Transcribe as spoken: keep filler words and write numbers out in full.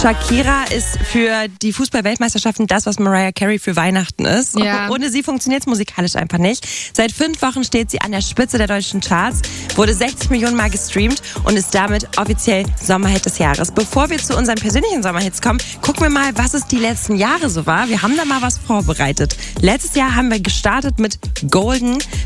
Shakira ist für die Fußball-Weltmeisterschaften das, was Mariah Carey für Weihnachten ist. Ja. Ohne sie funktioniert es musikalisch einfach nicht. Seit fünf Wochen steht sie an der Spitze der deutschen Charts, wurde sechzig Millionen Mal gestreamt und ist damit offiziell Sommerhit des Jahres. Bevor wir zu unseren persönlichen Sommerhits kommen, gucken wir mal, was es die letzten Jahre so war. Wir haben da mal was vorbereitet. Letztes Jahr haben wir gestartet mit Golden